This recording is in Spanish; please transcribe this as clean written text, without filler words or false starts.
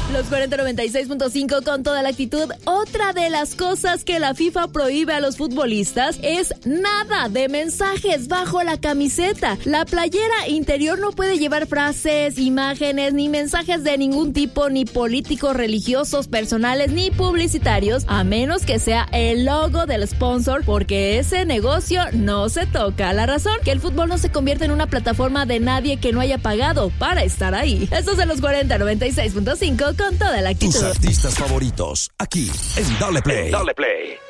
Los 4096.5 con toda la actitud. Otra de las cosas que la FIFA prohíbe a los futbolistas es nada de mensajes bajo la camiseta. La playera interior no puede llevar frases, imágenes, ni mensajes de ningún tipo, ni políticos, religiosos, personales, ni publicitarios, a menos que sea el logo del sponsor, porque ese negocio no se toca. La razón, que el fútbol no se convierte en una plataforma de nadie que no haya pagado para estar ahí. Estos de los 4096.5 con toda la actitud. Tus artistas favoritos, aquí en Dale Play. Dale Play.